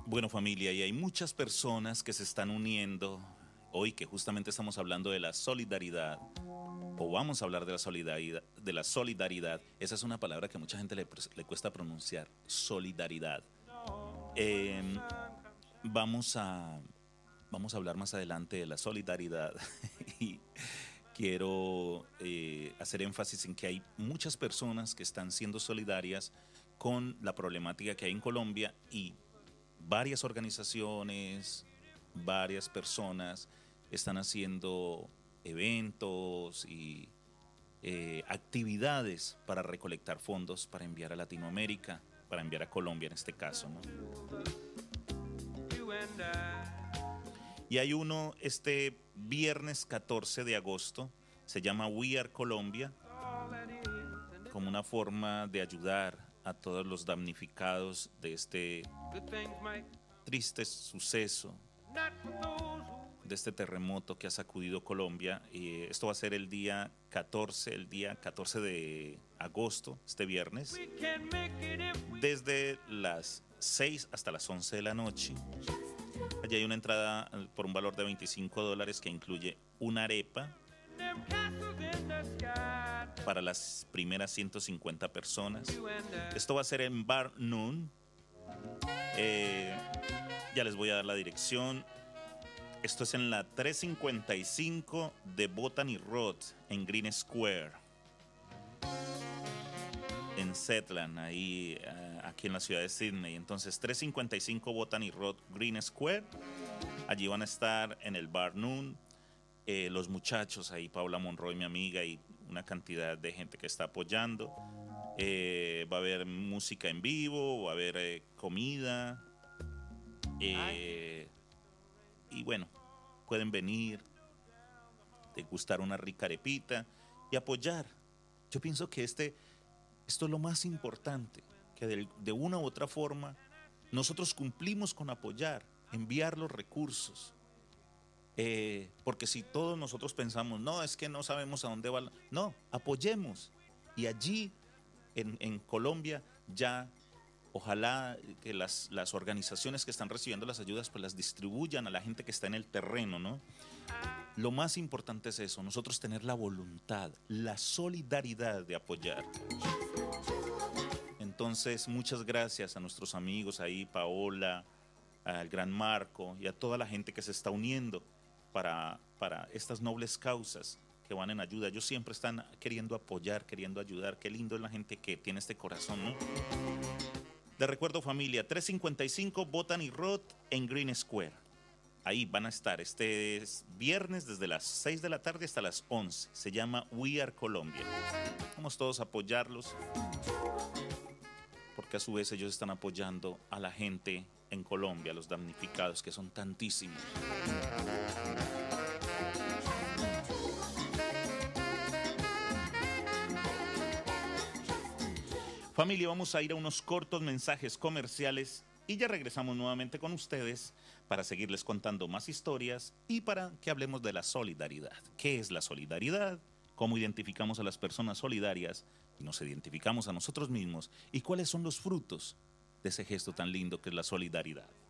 Bueno, familia, y hay muchas personas que se están uniendo hoy que justamente estamos hablando de la solidaridad, o vamos a hablar de la solidaridad, de la solidaridad. Esa es una palabra que a mucha gente le cuesta pronunciar, solidaridad. Em, vamos a, vamos a hablar más adelante de la solidaridad y quiero hacer énfasis en que hay muchas personas que están siendo solidarias con la problemática que hay en Colombia y varias organizaciones, varias personas están haciendo eventos y actividades para recolectar fondos para enviar a Latinoamérica, para enviar a Colombia en este caso, ¿no? Y hay uno este viernes 14 de agosto, se llama We Are Colombia, como una forma de ayudar a todos los damnificados de este triste suceso, de este terremoto que ha sacudido Colombia. Esto va a ser el día 14 de agosto, este viernes, desde las 6 hasta las 11 de la noche. Allí hay una entrada por un valor de $25 que incluye una arepa para las primeras 150 personas. Esto va a ser en Bar Noon. Ya les voy a dar la dirección. Esto es en la 355 de Botany Road, en Green Square, en Zetland, ahí aquí en la ciudad de Sydney. Entonces, 355 Botany Road, Green Square. Allí van a estar en el Bar Noon los muchachos ahí, Paula Monroy, mi amiga, y una cantidad de gente que está apoyando. Va a haber música en vivo, va a haber comida. Y bueno, pueden venir, degustar una rica arepita y apoyar. Yo pienso que esto es lo más importante, que de una u otra forma nosotros cumplimos con apoyar, enviar los recursos. Porque si todos nosotros pensamos, no, es que no sabemos a dónde va, no, apoyemos. Y allí en Colombia ya ojalá que las organizaciones que están recibiendo las ayudas pues las distribuyan a la gente que está en el terreno, ¿no? Lo más importante es eso, nosotros tener la voluntad, la solidaridad de apoyar. Entonces, muchas gracias a nuestros amigos ahí, Paola, al gran Marco y a toda la gente que se está uniendo para estas nobles causas que van en ayuda. Ellos siempre están queriendo apoyar, queriendo ayudar. Qué lindo es la gente que tiene este corazón, ¿no? Les recuerdo, familia, 355 Botany Road en Green Square. Ahí van a estar este viernes desde las 6 de la tarde hasta las 11. Se llama We Are Colombia. Vamos todos a apoyarlos, porque a su vez ellos están apoyando a la gente en Colombia, a los damnificados, que son tantísimos. Familia, vamos a ir a unos cortos mensajes comerciales y ya regresamos nuevamente con ustedes para seguirles contando más historias y para que hablemos de la solidaridad. ¿Qué es la solidaridad? ¿Cómo identificamos a las personas solidarias y nos identificamos a nosotros mismos? ¿Y cuáles son los frutos de ese gesto tan lindo que es la solidaridad?